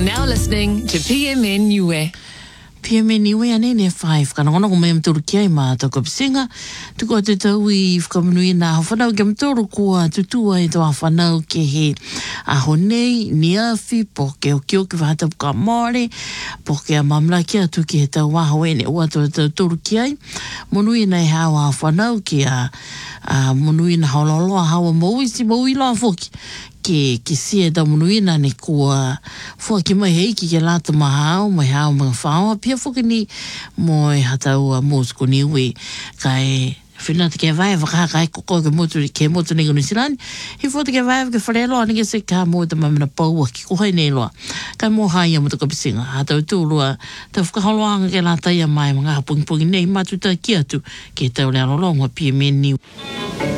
now listening to PMN Niue. PMN Niue ane ne 5 kana ngona ko me Turkia ma to ko singa tu ko te tau I whakamunui na whanau ke mtoro kua tutua e toa whanau ke he a honei niawhi po ke o kio ke whahata puka Māori po ke a mamla kia tu ke he tau waho ene ua to tau Turkia monui nei hawa whanau ke a monui na haololoa hawa mauisi maui loa foki ke sia da munuina ne kua fua ki mai hei ki ke lata mahao mai hao mga whaoa pia fuki ni mo e hataua mōsku niwe kai whina te ke vai whakaka e koko ke motu ni gunu silani he fua te ke vai ke wharelo ani ke se ka mo te mamina paua ki kohai nei loa kai mo hai a mutu kapisinga hatau tūrua te whakaholoanga ke lata ia mai mga pungi nei matuta ki atu ke tau lea lolonga PMN Niue.